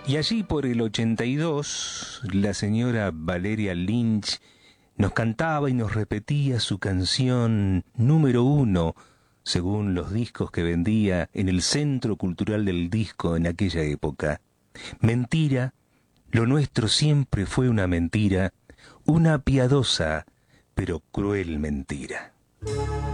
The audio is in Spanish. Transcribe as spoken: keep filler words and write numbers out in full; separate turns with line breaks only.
Y allí por el ochenta y dos, la señora Valeria Lynch nos cantaba y nos repetía su canción número uno, según los discos que vendía en el Centro Cultural del Disco en aquella época. Mentira, lo nuestro siempre fue una mentira, una piadosa pero cruel mentira.